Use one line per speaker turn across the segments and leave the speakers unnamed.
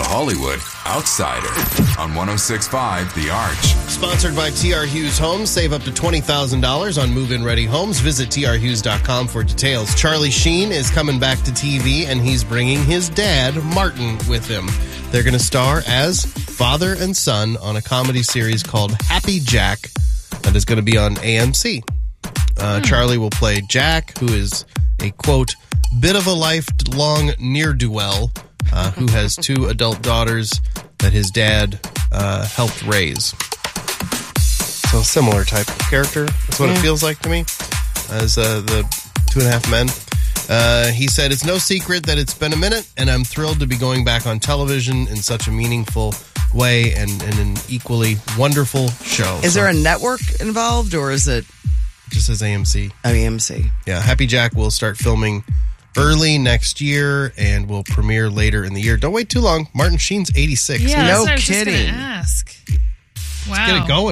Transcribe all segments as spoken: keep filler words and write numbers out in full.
Hollywood Outsider on one oh six point five The Arch.
Sponsored by T R Hughes Homes. Save up to twenty thousand dollars on move-in ready homes. Visit T R Hughes dot com for details. Charlie Sheen is coming back to T V, and he's bringing his dad, Martin, with him. They're going to star as father and son on a comedy series called Happy Jack that is going to be on A M C. Uh, hmm. Charlie will play Jack, who is a, quote, bit of a lifelong ne'er-do-well uh, who has two adult daughters that his dad uh, helped raise. So similar type of character. That's what yeah. it feels like to me as uh, the Two and a Half Men. Uh, he said, it's no secret that it's been a minute, and I'm thrilled to be going back on television in such a meaningful way and, and an equally wonderful show.
Is so, there a network involved, or is it...
Just as A M C.
A M C.
Yeah, Happy Jack will start filming early next year and will premiere later in the year. Don't wait too long. Martin Sheen's eighty-six.
Yeah,
no
that's what
kidding.
I was just gonna ask. Wow.
Let's get it going.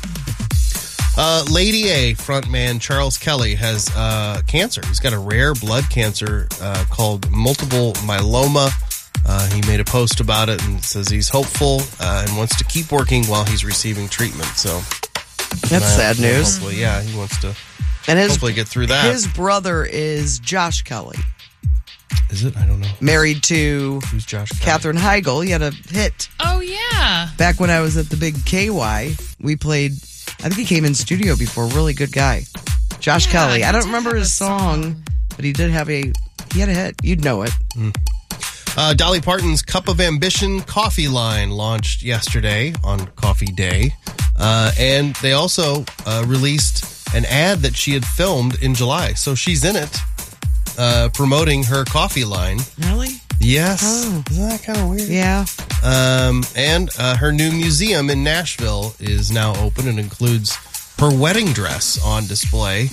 Uh, Lady A frontman Charles Kelly has uh, cancer. He's got a rare blood cancer uh, called multiple myeloma. Uh, he made a post about it and says he's hopeful uh, and wants to keep working while he's receiving treatment. So
that's uh, sad news.
Hopefully, yeah, he wants to
and his,
hopefully get through that.
His brother is Josh Kelly.
Is it? I don't know.
Married to
Who's Josh Kelly?
Katherine Heigl. He had a hit.
Oh, yeah.
Back when I was at the big K Y, we played... I think he came in studio before. Really good guy. Josh yeah, Kelly. I don't remember his song, song, but he did have a, he had a hit. You'd know it.
Mm. Uh, Dolly Parton's Cup of Ambition coffee line launched yesterday on Coffee Day. Uh, and they also uh, released an ad that she had filmed in July. So she's in it, uh, promoting her coffee line.
Really?
Yes.
Oh.
Isn't that kind of weird?
Yeah.
Um, and uh, her new museum in Nashville is now open and includes her wedding dress on display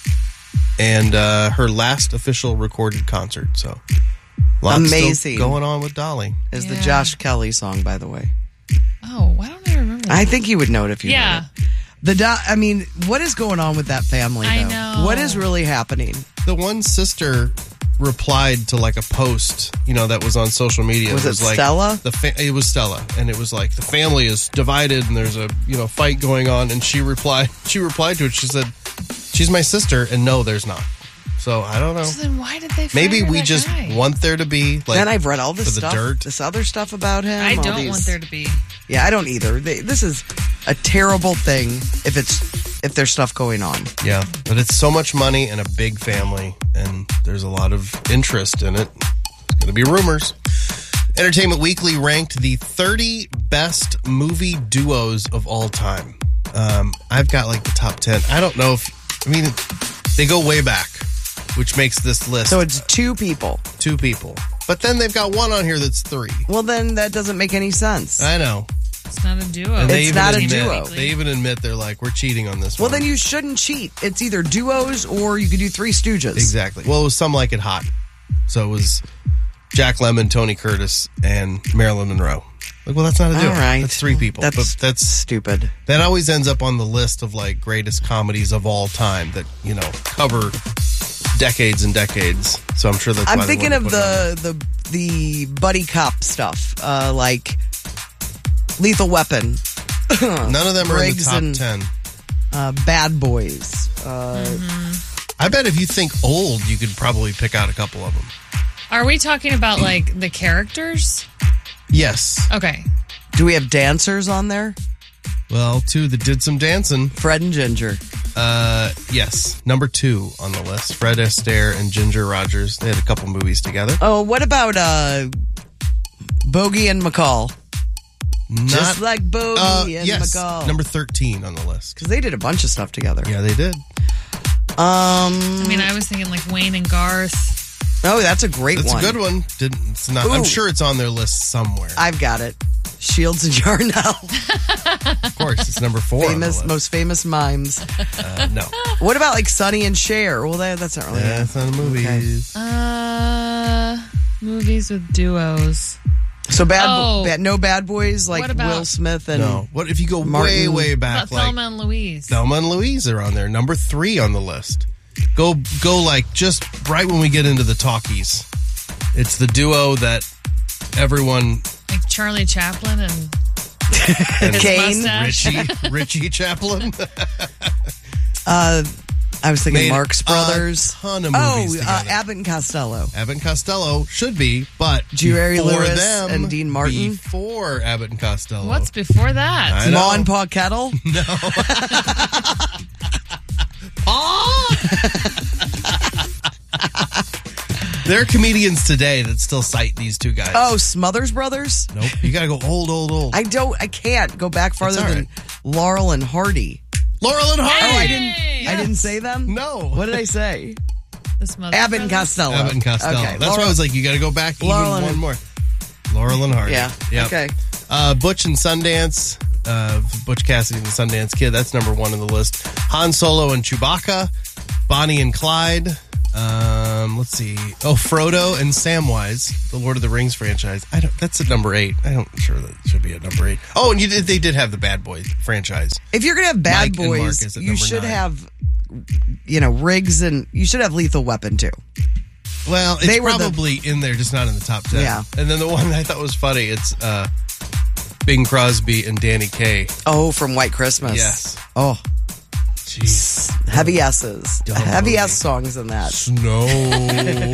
and uh, her last official recorded concert. So, lots
amazing
still going on with Dolly.
Is
yeah.
the Josh Kelly song, by the way?
Oh, why don't I remember that?
I think you would know it if you
yeah.
heard it. The do- I mean, what is going on with that family? Though?
I know.
What is really happening?
The one sister replied to like a post, you know, that was on social media.
Was it,
was like
Stella?
The fa- it was Stella, and it was like the family is divided, and there's a you know fight going on. And she replied, she replied to it. She said, "She's my sister," and no, there's not. So I don't know.
So then why did they? Fire
Maybe we
that
just
guy?
want there to be. Like,
then I've read all this
for the
stuff,
dirt.
this other stuff about him.
I
all
don't
these...
want there to be.
Yeah, I don't either. They, this is a terrible thing if it's if there's stuff going on.
Yeah, but it's so much money and a big family, and there's a lot of interest in it. It's going to be rumors. Entertainment Weekly ranked the thirty best movie duos of all time. Um, I've got like the top ten. I don't know if, I mean, they go way back, which makes this list.
So it's two people.
Two people. But then they've got one on here that's three.
Well, then that doesn't make any sense.
I know.
It's not a duo.
And they
It's
even
not a
admit,
duo.
They even admit they're like, we're cheating on this
Well,
one.
then you shouldn't cheat. It's either duos or you could do Three Stooges.
Exactly. Well, it was Some Like It Hot. So it was Jack Lemmon, Tony Curtis, and Marilyn Monroe. Like, well, that's not a duo.
All right.
That's three people.
That's,
but that's
stupid.
That always ends up on the list of like greatest comedies of all time that, you know, cover decades and decades. So I'm sure that's
I'm
why
thinking
they
of
put it
the, the the buddy cop stuff, uh, like Lethal Weapon.
on. None of them are in the
Briggs
top
and,
ten.
Uh, Bad Boys. Uh,
mm-hmm.
I bet if you think old, you could probably pick out a couple of them.
Are we talking about like the characters?
Yes.
Okay.
Do we have dancers on there?
Well, two that did some dancing.
Fred and Ginger.
Uh, yes. Number two on the list. Fred Astaire and Ginger Rogers. They had a couple movies together.
Oh, what about uh, Bogey and McCall?
Not,
Just like Bogey
uh,
and
yes,
McCall.
number thirteen on the list.
Because they did a bunch of stuff together.
Yeah, they did.
Um,
I mean, I was thinking like Wayne and Garth.
Oh, that's a great
That's
one.
a good one. Didn't, it's not, I'm
Ooh.
sure it's on their list somewhere.
I've got it. Shields and Yarnell.
Of course, it's number four on the
famous,
list.
most famous mimes.
Uh, no.
What about like Sonny and Cher? Well, that, that's not really.
Yeah, it's not movies.
Okay.
Uh, movies with duos.
So bad,
Oh.
bad, no Bad Boys like
What about-
Will Smith and
No. What if you go way,
Martin-
way
What
back?
about
Like
Thelma and Louise?
Thelma and Louise are on there. Number three on the list. Go, go like just right when we get into the talkies. It's the duo that everyone
Like Charlie Chaplin and
And
his
Kane.
mustache.
Richie, Richie Chaplin.
Uh, I was thinking
Made
Marx Brothers.
A ton of
oh,
movies
uh,
together.
Abbott and Costello.
Abbott and Costello should be, but
Jerry
before
Lewis
them,
and Dean Martin.
Before Abbott and Costello.
What's before that?
I know.
Ma and Pa Kettle.
There are comedians today that still cite these two guys.
Oh, Smothers Brothers.
Nope. You got to go old, old, old.
I don't. I can't go back farther
all
than
right.
Laurel and Hardy.
Laurel and Hardy.
Oh, I
Hey!
didn't. I didn't say them.
No.
What did I say?
The Smothers
Abbott and
Brothers?
Costello.
Abbott and Costello.
Okay,
That's
Laurel-
why I was like, you got to go back even
Laurel and-
one more. Laurel and Hardy.
Yeah.
Yep.
Okay.
Uh, Butch and Sundance. Uh, Butch Cassidy and the Sundance Kid. That's number one on the list. Han Solo and Chewbacca. Bonnie and Clyde. Um, let's see. Oh, Frodo and Samwise, the Lord of the Rings franchise. I don't. That's at number eight. I don't. I'm sure that should be at number eight. Oh, and you did. They did have the Bad Boys franchise.
If you're gonna have Bad
Mike and Marcus
Boys,
at
you
number
should
nine.
have, you know, Riggs and you should have Lethal Weapon too.
Well, it's
They were the-
probably in there, just not in the top ten.
Yeah.
And then the one I thought was funny. It's uh, Bing Crosby and Danny Kaye.
Oh, from White Christmas.
Yes.
Oh,
Jeez.
heavy S's.
Dumb
Heavy
movie.
S songs in that.
Snow.
No,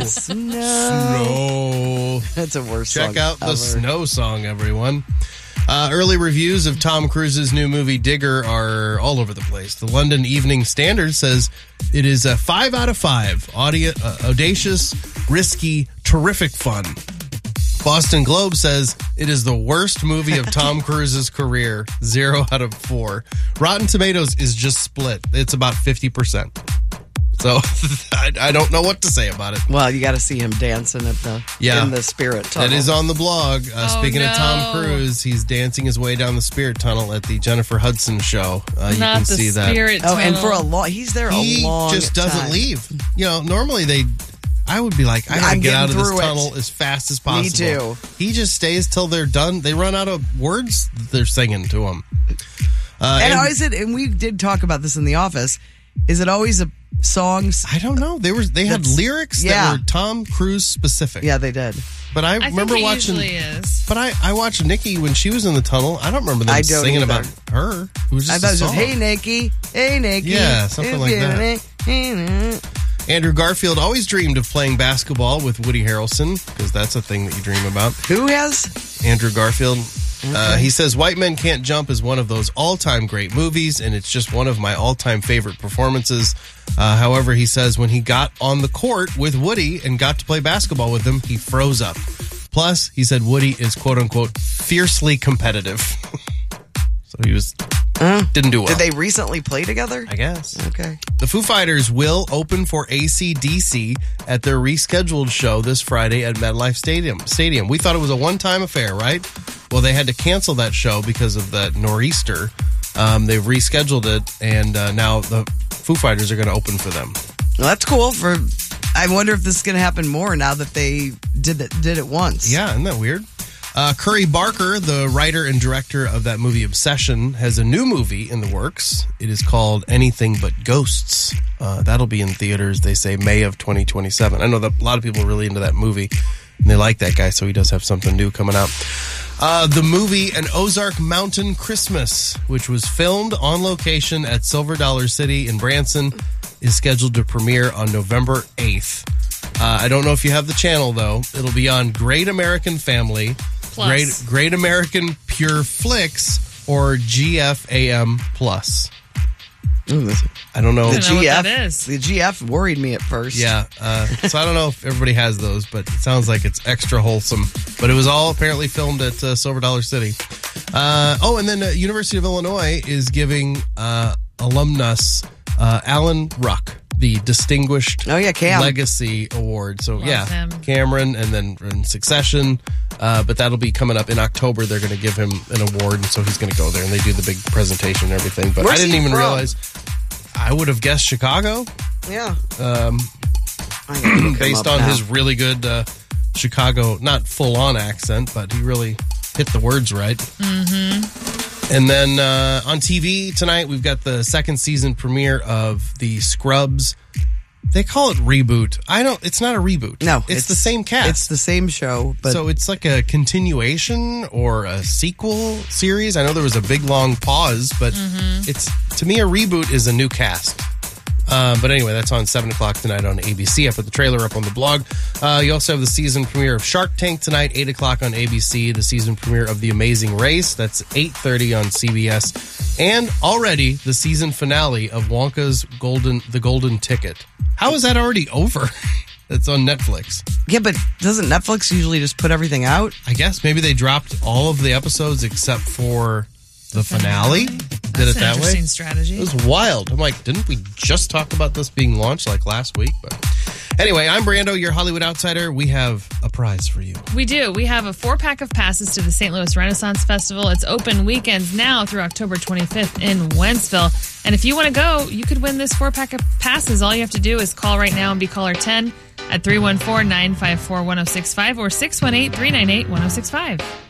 Snow.
that's a worse song.
Check out the
ever.
Snow song, everyone. Uh, early reviews of Tom Cruise's new movie Digger are all over the place. The London Evening Standard says it is a five out of five. Audio, uh, audacious, risky, terrific fun. Boston Globe says it is the worst movie of Tom Cruise's career. Zero out of four. Rotten Tomatoes is just split. It's about fifty percent. So I, I don't know what to say about it.
Well, you got to see him dancing at the
Yeah.
in the Spirit Tunnel.
That is on the blog. Uh,
Oh,
speaking of Tom
no.
Cruise, he's dancing his way down the Spirit Tunnel at the Jennifer Hudson show. Uh, you
Not
can
the
see that.
Spirit
Oh, and
Tunnel.
for a long, he's there
He
a long
just doesn't
time.
leave. You know, normally they, I would be like, I gotta
I'm
get out of
getting
this
through it.
tunnel as fast as possible.
too.
He just stays till they're done. They run out of words that they're singing to him. Uh,
And,
and-
is it? And we did talk about this in the office. Is it always a songs?
I don't know. They were they had
That's-
lyrics
yeah.
that were Tom Cruise specific.
Yeah, they did.
But I,
I
remember
think it
watching.
usually is.
But I, I watched Nikki when she was in the tunnel. I don't remember them
I don't
singing
either.
about her. It was just
I thought
a
it was just,
song.
"Hey Nikki, hey Nikki."
Yeah, something like that.
that.
Andrew Garfield always dreamed of playing basketball with Woody Harrelson because that's a thing that you dream about.
Who has?
Andrew Garfield. Uh, he says White Men Can't Jump is one of those all-time great movies, and it's just one of my all-time favorite performances. Uh, however, he says when he got on the court with Woody and got to play basketball with him, he froze up. Plus, he said Woody is quote-unquote fiercely competitive. So he was didn't do well.
Did they recently play together?
I guess.
Okay.
The Foo Fighters will open for A C D C at their rescheduled show this Friday at MetLife Stadium. Stadium. We thought it was a one-time affair, right? Well, they had to cancel that show because of that nor'easter. Um, they've rescheduled it, and uh, now the Foo Fighters are going to open for them.
Well, that's cool. For I wonder if this is going to happen more now that they did it did it once.
Yeah, isn't that weird? Uh, Curry Barker, the writer and director of that movie Obsession, has a new movie in the works. It is called Anything But Ghosts. Uh, that'll be in theaters, they say, May of twenty twenty-seven. I know that a lot of people are really into that movie, and they like that guy, so he does have something new coming out. Uh, the movie An Ozark Mountain Christmas, which was filmed on location at Silver Dollar City in Branson, is scheduled to premiere on November eighth. Uh, I don't know if you have the channel, though. It'll be on Great American Family,
Plus.
Great Great American Pure Flicks, or G F A M Plus. I don't know.
The
I don't know what
G F,
that is.
the G F worried me at first.
Yeah, uh, so I don't know if everybody has those, but it sounds like it's extra wholesome. But it was all apparently filmed at uh, Silver Dollar City. Uh, oh, and then uh, University of Illinois is giving uh, alumnus uh, Alan Ruck the Distinguished
Oh, yeah, Cam.
Legacy Award. So,
Love
yeah,
him.
Cameron, and then in Succession. Uh, but that'll be coming up in October. They're going to give him an award, and so he's going to go there, and they do the big presentation and everything. But
Where's
I didn't
he
even
from?
realize. I would have guessed Chicago.
Yeah.
Um,
I gotta look him
based
up
on
now.
his really good uh, Chicago, not full-on accent, but he really hit the words right. Mm-hmm. And then uh, on T V tonight, we've got the second season premiere of the Scrubs They call it reboot. I don't. It's not a reboot.
No,
it's, the same cast.
It's the same show, but
so it's like a continuation or a sequel series. I know there was a big long pause, but
Mm-hmm.
it's to me a reboot is a new cast. Uh, but anyway, that's on seven o'clock tonight on A B C. I put the trailer up on the blog. Uh, you also have the season premiere of Shark Tank tonight, eight o'clock on A B C. The season premiere of The Amazing Race. That's eight thirty on C B S. And already the season finale of Wonka's Golden, The Golden Ticket. How is that already over? It's on Netflix.
yeah, but doesn't Netflix usually just put everything out?
I guess maybe they dropped all of the episodes except for the finale. Did
That's
it
an
that way?
interesting strategy.
It was wild. I'm like, didn't we just talk about this being launched like last week? But anyway, I'm Brando, your Hollywood outsider. We have a prize for you.
We do. We have a four-pack of passes to the Saint Louis Renaissance Festival. It's open weekends now through October twenty-fifth in Wentzville. And if you want to go, you could win this four-pack of passes. All you have to do is call right now and be caller ten at three one four, nine five four, one oh six five or six one eight, three nine eight, one oh six five.